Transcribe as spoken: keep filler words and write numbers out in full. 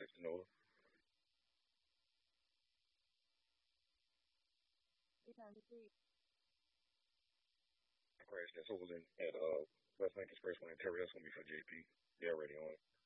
six to Nola. Crash that's over in at uh West Link Expressway in Terry. That's gonna be for J P. They already on it.